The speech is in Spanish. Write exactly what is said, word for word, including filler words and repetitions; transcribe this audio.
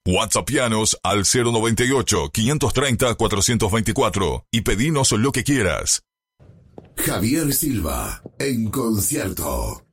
WhatsAppianos al cero noventa y ocho, quinientos treinta, cuatrocientos veinticuatro y pedinos lo que quieras. Javier Silva, en concierto.